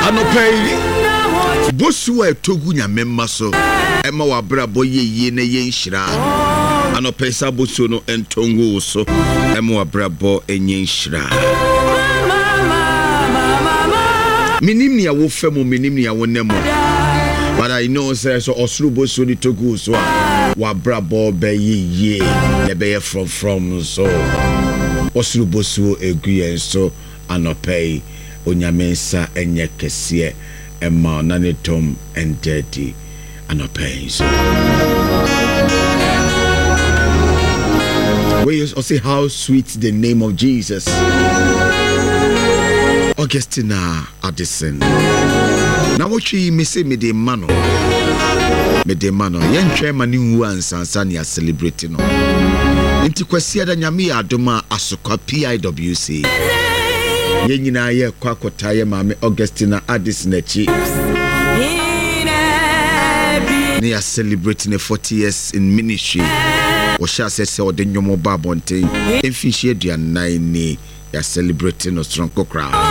Anopay bosu a togu nyamemma so ema wa brabo ye na ye nhira anopay sa bosu no entongu so ema wa brabo enye nhira minim ni awo femu minim ni awo nemu but I know say so osuru bosu ni togu so wa brabo be ye na be from so osuru bosu eguye so anopay onyamensa enye kese Emma Nanitom and Daddy anopay so we also say how sweet the name of Jesus. Augustina Addison na wochi me say me de mano yentwe mani hu ansansa ne celebrate no nti kwasi ada nyame adoma asokwa PIWC yenyina ye kwakota ye mame Augustina Addison achi they are celebrating 40 years in ministry o sha say o de nyomo ba bonten emfinhie aduanan ni ya celebrating no strong crowd